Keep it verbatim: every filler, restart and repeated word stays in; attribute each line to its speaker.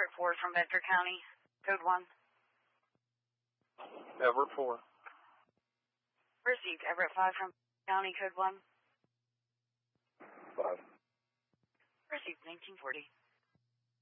Speaker 1: Everett four from Bedford County, code one.
Speaker 2: Everett four.
Speaker 1: Received. Everett five from County, code one.
Speaker 2: five.
Speaker 1: Received. nineteen forty.